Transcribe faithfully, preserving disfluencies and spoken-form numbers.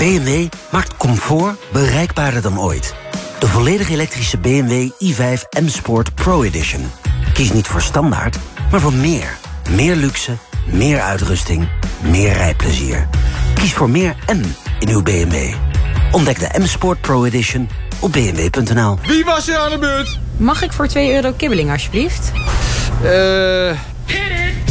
B M W maakt comfort bereikbaarder dan ooit. De volledig elektrische B M W i vijf M Sport Pro Edition. Kies niet voor standaard, maar voor meer. Meer luxe, meer uitrusting, meer rijplezier. Kies voor meer M in uw B M W. Ontdek de M Sport Pro Edition op b m w punt n l. Wie was er aan de beurt? Mag ik voor twee euro kibbeling, alsjeblieft? Eh... Uh...